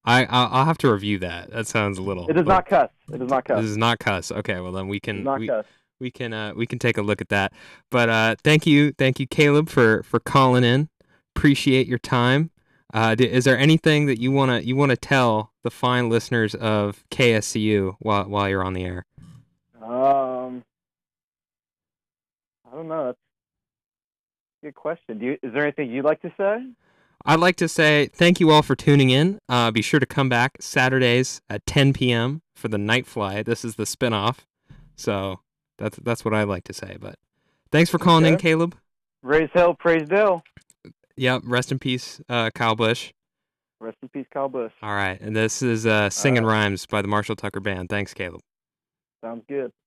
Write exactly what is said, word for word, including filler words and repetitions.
I I'll, I'll have to review that. That sounds a little. It does But not cuss. It does not this cuss. is not cuss. Okay, well then we It does can not we cuss. we can uh we can take a look at that. But uh, thank you, thank you, Caleb, for for calling in. Appreciate your time. Uh, d- is there anything that you wanna you wanna tell the fine listeners of K S C U while while you're on the air? Um, I don't know. That's a good question. Do you, is there anything you'd like to say? I'd like to say thank you all for tuning in. Uh, be sure to come back Saturdays at ten p m for the Night Fly. This is the spinoff. So that's that's what I like to say. But thanks for calling in, Okay. Caleb. Raise hell, praise Dale. Yep. Rest in peace, uh, Kyle Busch. Rest in peace, Kyle Busch. All right. And this is uh, All Singing right. Rhymes by the Marshall Tucker Band. Thanks, Caleb. Sounds good.